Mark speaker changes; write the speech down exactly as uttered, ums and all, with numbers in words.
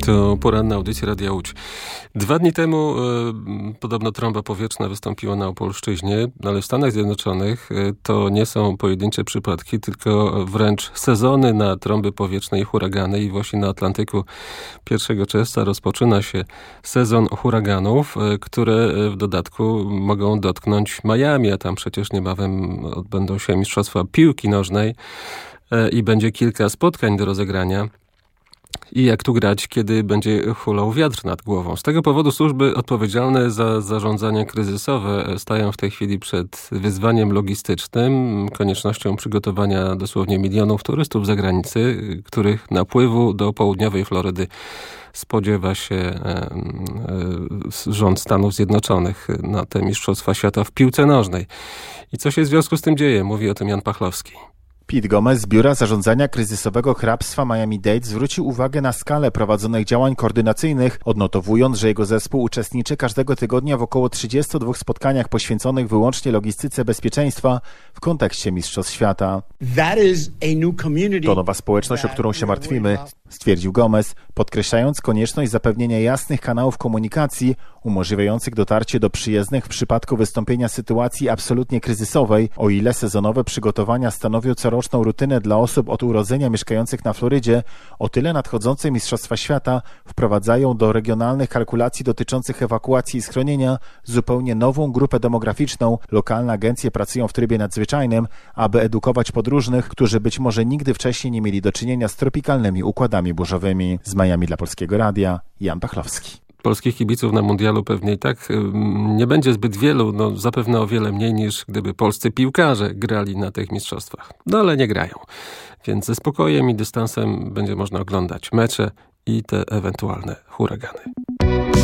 Speaker 1: To poranna audycja Radia Łódź. Dwa dni temu y, podobno trąba powietrzna wystąpiła na Opolszczyźnie, ale w Stanach Zjednoczonych y, to nie są pojedyncze przypadki, tylko wręcz sezony na trąby powietrzne i huragany. I właśnie na Atlantyku pierwszego czerwca rozpoczyna się sezon huraganów, y, które w dodatku mogą dotknąć Miami, a tam przecież niebawem odbędą się mistrzostwa piłki nożnej y, i będzie kilka spotkań do rozegrania. I jak tu grać, kiedy będzie hulał wiatr nad głową. Z tego powodu służby odpowiedzialne za zarządzanie kryzysowe stają w tej chwili przed wyzwaniem logistycznym, koniecznością przygotowania dosłownie milionów turystów z zagranicy, których napływu do południowej Florydy spodziewa się rząd Stanów Zjednoczonych na te Mistrzostwa Świata w piłce nożnej. I co się w związku z tym dzieje? Mówi o tym Jan Pachlowski.
Speaker 2: Pete Gomez z Biura Zarządzania Kryzysowego Hrabstwa Miami-Dade zwrócił uwagę na skalę prowadzonych działań koordynacyjnych, odnotowując, że jego zespół uczestniczy każdego tygodnia w około trzydziestu dwóch spotkaniach poświęconych wyłącznie logistyce bezpieczeństwa w kontekście Mistrzostw Świata. To nowa społeczność, o którą się martwimy, stwierdził Gomez, podkreślając konieczność zapewnienia jasnych kanałów komunikacji umożliwiających dotarcie do przyjezdnych w przypadku wystąpienia sytuacji absolutnie kryzysowej, o ile sezonowe przygotowania stanowią coroczną rutynę dla osób od urodzenia mieszkających na Florydzie, o tyle nadchodzące Mistrzostwa Świata wprowadzają do regionalnych kalkulacji dotyczących ewakuacji i schronienia zupełnie nową grupę demograficzną. Lokalne agencje pracują w trybie nadzwyczajnym, aby edukować podróżnych, którzy być może nigdy wcześniej nie mieli do czynienia z tropikalnymi układami burzowymi. Z Miami dla Polskiego Radia, Jan Pachlowski.
Speaker 1: Polskich kibiców na mundialu pewnie i tak nie będzie zbyt wielu, no zapewne o wiele mniej niż gdyby polscy piłkarze grali na tych mistrzostwach. No ale nie grają, więc ze spokojem i dystansem będzie można oglądać mecze i te ewentualne huragany.